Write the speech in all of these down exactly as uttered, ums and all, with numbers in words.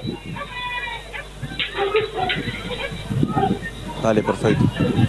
Dale, perfecto.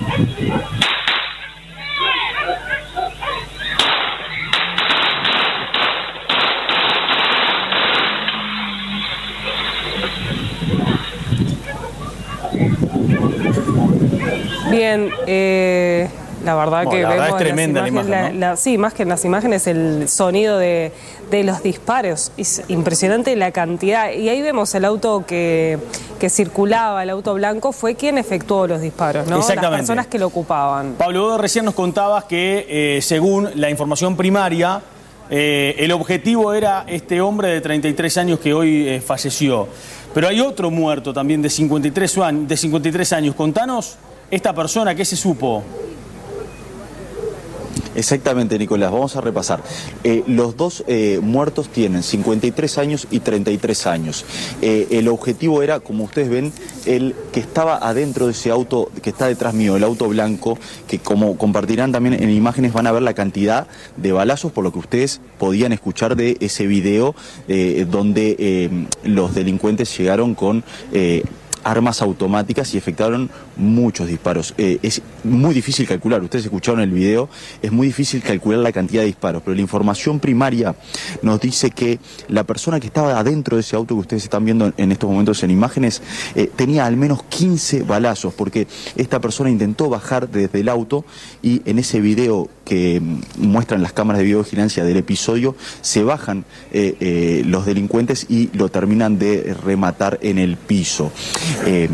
Bien, eh, la verdad bueno, que la vemos verdad es tremenda la imágenes, imagen, ¿no? la, la, sí, más que en las imágenes, el sonido de, de los disparos. Es impresionante la cantidad. Y ahí vemos el auto que, que circulaba, el auto blanco, fue quien efectuó los disparos, ¿no? Exactamente. Las personas que lo ocupaban. Pablo, vos recién nos contabas que, eh, según la información primaria, eh, el objetivo era este hombre de treinta y tres años que hoy eh, falleció. Pero hay otro muerto también de cincuenta y tres años. Contanos esta persona, ¿qué se supo? Exactamente, Nicolás, vamos a repasar. Eh, los dos eh, muertos tienen cincuenta y tres años y treinta y tres años. Eh, el objetivo era, como ustedes ven, el que estaba adentro de ese auto que está detrás mío, el auto blanco, que como compartirán también en imágenes van a ver la cantidad de balazos, por lo que ustedes podían escuchar de ese video eh, donde eh, los delincuentes llegaron con... Eh, armas automáticas y efectuaron muchos disparos. Eh, es muy difícil calcular, ustedes escucharon el video, es muy difícil calcular la cantidad de disparos, pero la información primaria nos dice que la persona que estaba adentro de ese auto que ustedes están viendo en estos momentos en imágenes, eh, tenía al menos quince balazos, porque esta persona intentó bajar desde el auto y en ese video que muestran las cámaras de videovigilancia del episodio, se bajan eh, eh, los delincuentes y lo terminan de rematar en el piso. Eh,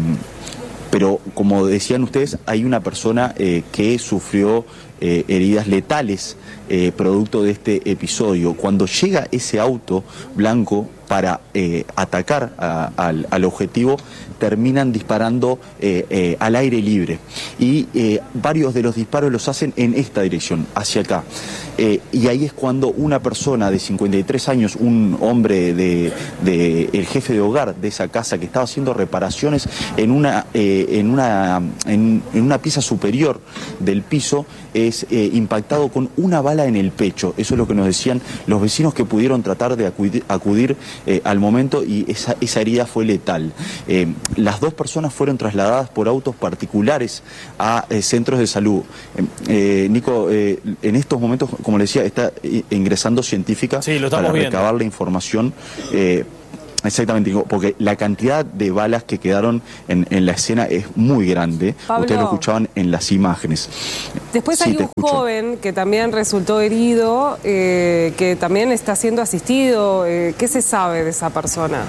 pero como decían ustedes, hay una persona eh, que sufrió eh, heridas letales eh, producto de este episodio. Cuando llega ese auto blanco para eh, atacar a, al, al objetivo, terminan disparando eh, eh, al aire libre. Y eh, varios de los disparos los hacen en esta dirección, hacia acá. Eh, y ahí es cuando una persona de cincuenta y tres años, un hombre de, de el jefe de hogar de esa casa que estaba haciendo reparaciones en una, eh, en una, en, en una pieza superior del piso, es eh, impactado con una bala en el pecho. Eso es lo que nos decían los vecinos que pudieron tratar de acudir, acudir eh, al momento, y esa, esa herida fue letal. Eh, las dos personas fueron trasladadas por autos particulares a eh, centros de salud. Eh, eh, Nico, eh, en estos momentos, como le decía, está ingresando científica sí, lo para viendo. recabar la información. Eh, Exactamente, porque la cantidad de balas que quedaron en, en la escena es muy grande. Pablo, ustedes lo escuchaban en las imágenes. Después sí, hay un escucho. joven que también resultó herido, eh, que también está siendo asistido. Eh, ¿Qué se sabe de esa persona?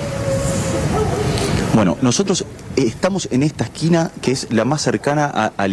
Bueno, nosotros estamos en esta esquina que es la más cercana a, al